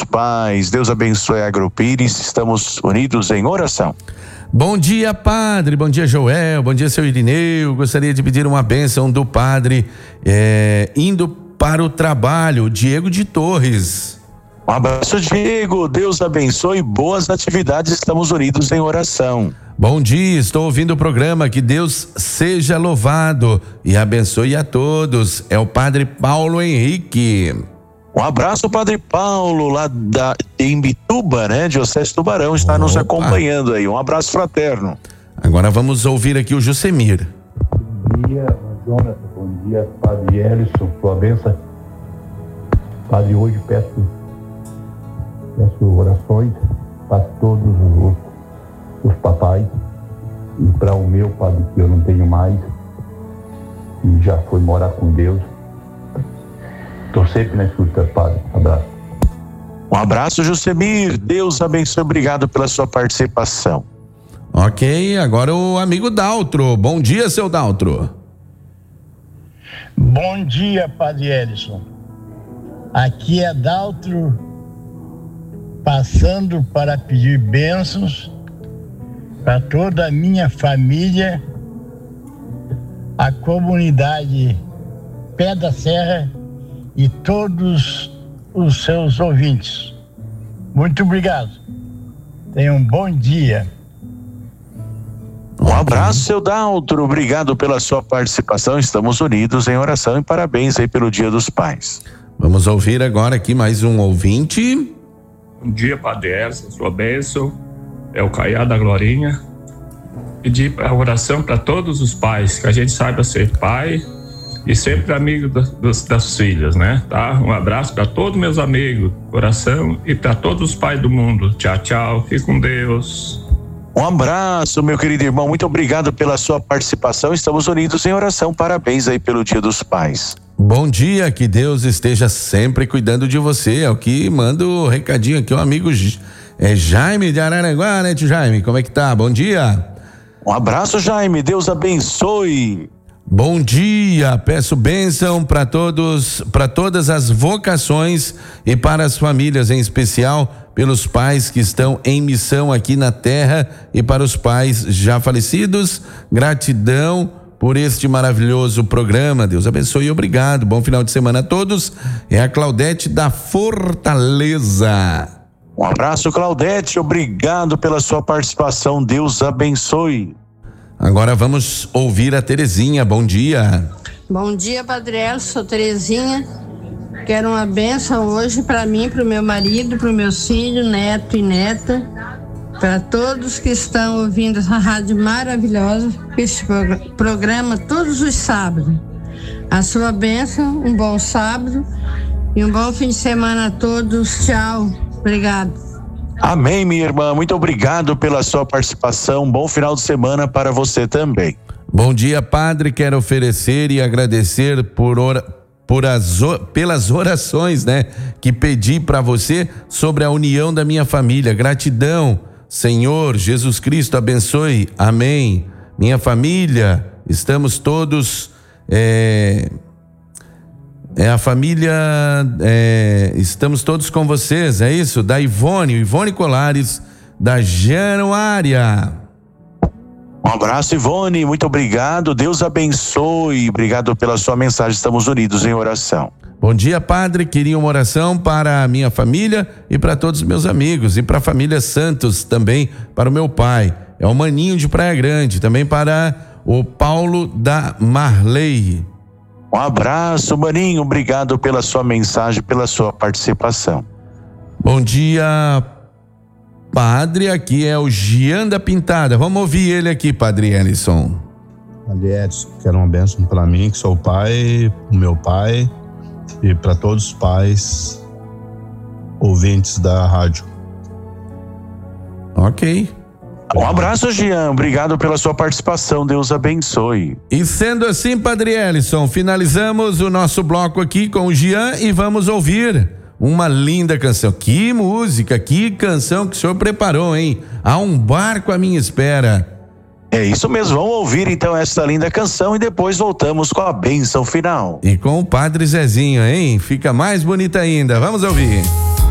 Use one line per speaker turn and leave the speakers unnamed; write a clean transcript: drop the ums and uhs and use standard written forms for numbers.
dos Pais. Deus abençoe a Agropires, estamos unidos em oração.
Bom dia, padre, bom dia, Joel, bom dia, seu Irineu. Gostaria de pedir uma bênção do padre indo para o trabalho, Diego de Torres.
Um abraço, Diego, Deus abençoe, boas atividades, estamos unidos em oração.
Bom dia, estou ouvindo o programa, que Deus seja louvado e abençoe a todos. É o padre Paulo Henrique.
Um abraço, Padre Paulo, lá em Bituba, né? Diocese Tubarão, está nos acompanhando aí. Um abraço fraterno.
Agora vamos ouvir aqui o Jusemir.
Bom dia, Jonathan. Bom dia, Padre Elison. Sua bênção. Padre, hoje peço orações para todos os papais e para o meu padre, que eu não tenho mais, e já foi morar com Deus. Estou sempre na escuta, padre. Abraço.
Um abraço, Jusemir. Deus abençoe. Obrigado pela sua participação.
Ok, agora o amigo Daltro. Bom dia, seu Daltro.
Bom dia, Padre Elison. Aqui é Daltro, passando para pedir bênçãos para toda a minha família, a comunidade Pé da Serra e todos os seus ouvintes. Muito obrigado. Tenham um bom dia.
Um abraço, seu Daltro. Obrigado pela sua participação. Estamos unidos em oração e parabéns aí pelo Dia dos Pais.
Vamos ouvir agora aqui mais um ouvinte.
Bom dia, Padre Elson, sua bênção. É o Caiá da Glorinha. Pedir a oração para todos os pais, que a gente saiba ser pai e sempre amigo das filhas, né? Tá? Um abraço para todos meus amigos, coração, e para todos os pais do mundo. Tchau, tchau. Fique com Deus.
Um abraço, meu querido irmão. Muito obrigado pela sua participação. Estamos unidos em oração. Parabéns aí pelo Dia dos Pais.
Bom dia, que Deus esteja sempre cuidando de você. É o que manda o recadinho aqui, o amigo Jaime de Araranguá, né, tio Jaime? Como é que tá? Bom dia.
Um abraço, Jaime. Deus abençoe.
Bom dia, peço bênção para todas as vocações e para as famílias, em especial pelos pais que estão em missão aqui na terra e para os pais já falecidos. Gratidão por este maravilhoso programa. Deus abençoe e obrigado. Bom final de semana a todos. É a Claudete da Fortaleza.
Um abraço, Claudete. Obrigado pela sua participação. Deus abençoe.
Agora vamos ouvir a Terezinha. Bom dia.
Bom dia, Padre Elson, sou Terezinha. Quero uma bênção hoje para mim, para o meu marido, para os meus filhos, neto e neta, para todos que estão ouvindo essa rádio maravilhosa, esse programa todos os sábados. A sua bênção, um bom sábado e um bom fim de semana a todos. Tchau. Obrigado.
Amém, minha irmã. Muito obrigado pela sua participação. Bom final de semana para você também.
Bom dia, padre. Quero oferecer e agradecer pelas orações, né, que pedi para você sobre a união da minha família. Gratidão. Senhor Jesus Cristo abençoe. Amém. Minha família, estamos todos a família, estamos todos com vocês, é isso? Da Ivone Colares, da Januária.
Um abraço, Ivone, muito obrigado, Deus abençoe, obrigado pela sua mensagem, estamos unidos em oração.
Bom dia, padre, queria uma oração para a minha família e para todos os meus amigos, e para a família Santos também, para o meu pai, é o Maninho de Praia Grande, também para o Paulo da Marley.
Um abraço, Maninho, obrigado pela sua mensagem, pela sua participação.
Bom dia, padre, aqui é o Gian da Pintada, vamos ouvir ele aqui, Padre Elison.
Padre Edson, quero uma bênção para mim, que sou o pai, o meu pai, e para todos os pais ouvintes da rádio.
Ok.
Um abraço, Jean. Obrigado pela sua participação. Deus abençoe.
E sendo assim, Padre Elison, finalizamos o nosso bloco aqui com o Jean e vamos ouvir uma linda canção. Que música, que canção que o senhor preparou, hein? Há um barco à minha espera.
É isso mesmo. Vamos ouvir então essa linda canção e depois voltamos com a bênção final.
E com o Padre Zezinho, hein? Fica mais bonita ainda. Vamos ouvir.